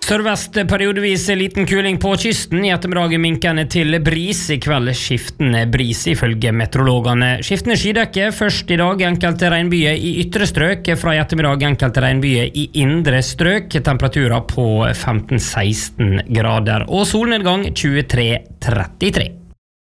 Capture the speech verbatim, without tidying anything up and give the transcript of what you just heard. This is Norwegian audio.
Sørvest periodevis liten kuling på kysten. I ettermiddag minkende til bris. I kveld skiftende bris ifølge meteorologene. Skiftende skydekke først i dag. Enkelte regnbyer i ytre strøk. Fra i ettermiddag enkelte regnbyer i indre strøk. Temperaturer på femten til seksten grader. Og solnedgang tjuetre til trettitre.